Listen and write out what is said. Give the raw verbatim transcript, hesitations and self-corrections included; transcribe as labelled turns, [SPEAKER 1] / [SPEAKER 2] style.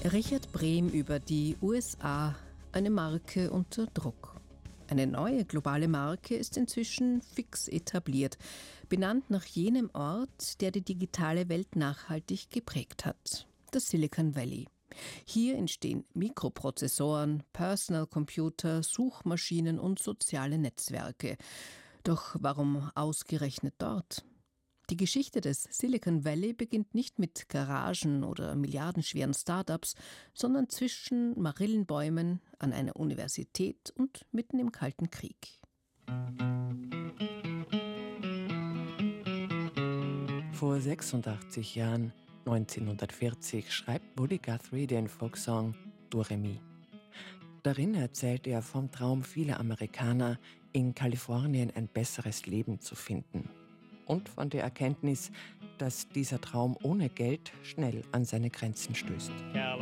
[SPEAKER 1] Richard Brehm über die U S A, eine Marke unter Druck. Eine neue globale Marke ist inzwischen fix etabliert, benannt nach jenem Ort, der die digitale Welt nachhaltig geprägt hat, das Silicon Valley. Hier entstehen Mikroprozessoren, Personal Computer, Suchmaschinen und soziale Netzwerke. Doch warum ausgerechnet dort? Die Geschichte des Silicon Valley beginnt nicht mit Garagen oder milliardenschweren Startups, sondern zwischen Marillenbäumen an einer Universität und mitten im Kalten Krieg.
[SPEAKER 2] Vor sechsundachtzig Jahren, neunzehnhundertvierzig, schreibt Woody Guthrie den Folksong Do Re Mi. Darin erzählt er vom Traum vieler Amerikaner, in Kalifornien ein besseres Leben zu finden. Und von der Erkenntnis, dass dieser Traum ohne Geld schnell an seine Grenzen stößt.